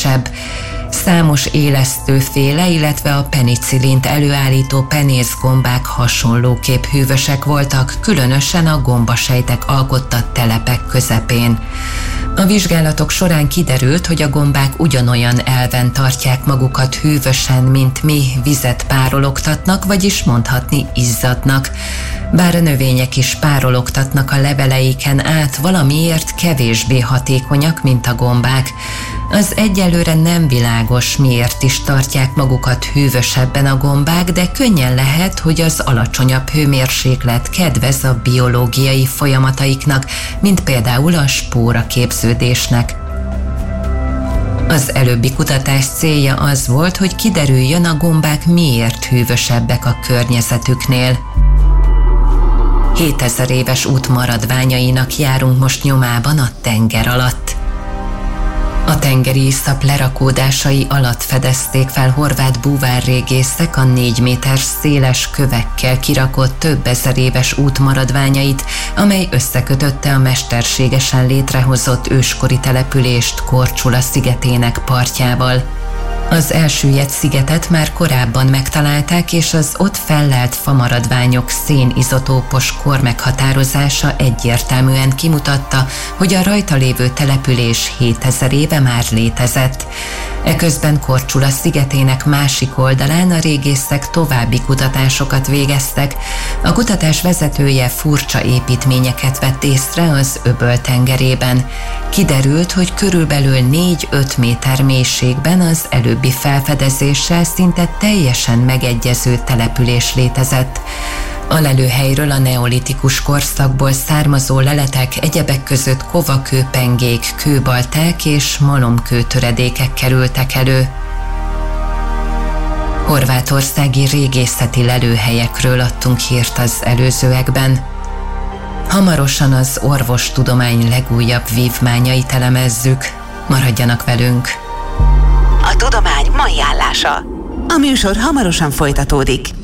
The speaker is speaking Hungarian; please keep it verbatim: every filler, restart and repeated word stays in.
hűvösebb. Számos élesztőféle, illetve a penicillint előállító penészgombák hasonlóképp hűvösek voltak, különösen a gombasejtek alkotta telepek közepén. A vizsgálatok során kiderült, hogy a gombák ugyanolyan elven tartják magukat hűvösen, mint mi, vizet párologtatnak, vagyis mondhatni izzadnak. Bár a növények is párologtatnak a leveleiken át, valamiért kevésbé hatékonyak, mint a gombák. Az egyelőre nem világos, miért is tartják magukat hűvösebben a gombák, de könnyen lehet, hogy az alacsonyabb hőmérséklet kedvez a biológiai folyamataiknak, mint például a spóraképződésnek. Az előbbi kutatás célja az volt, hogy kiderüljön, a gombák miért hűvösebbek a környezetüknél. hétezer éves út maradványainak járunk most nyomában a tenger alatt. A tengeri iszap lerakódásai alatt fedezték fel horvát búvárrégészek a négy méter széles kövekkel kirakott több ezer éves út maradványait, amely összekötötte a mesterségesen létrehozott őskori települést Korčula szigetének partjával. Az elsüllyedt szigetet már korábban megtalálták, és az ott fellelt famaradványok szénizotópos kor meghatározása egyértelműen kimutatta, hogy a rajta lévő település hétezer éve már létezett. Eközben Korčula szigetének másik oldalán a régészek további kutatásokat végeztek. A kutatás vezetője furcsa építményeket vett észre az öböl tengerében. Kiderült, hogy körülbelül négy-öt méter mélységben az előbbi felfedezéssel szinte teljesen megegyező település létezett. A lelőhelyről a neolitikus korszakból származó leletek, egyebek között kovakőpengék, kőbalták és malomkőtöredékek kerültek elő. Horvátországi régészeti lelőhelyekről adtunk hírt az előzőekben. Hamarosan az orvostudomány legújabb vívmányait elemezzük. Maradjanak velünk! A tudomány mai állása. A műsor hamarosan folytatódik.